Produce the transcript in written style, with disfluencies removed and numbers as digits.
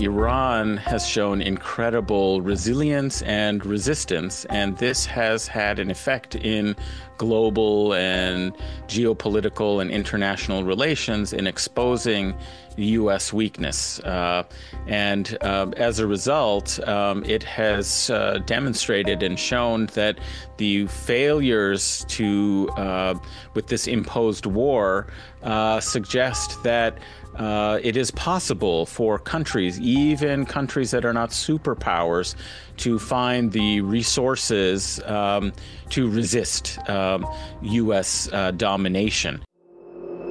Iran has shown incredible resilience and resistance, and this has had an effect in global and geopolitical and international relations in exposing U.S. weakness. As a result, it has demonstrated and shown that the failures with this imposed war suggest that it is possible for countries, even countries that are not superpowers, to find the resources to resist U.S. domination.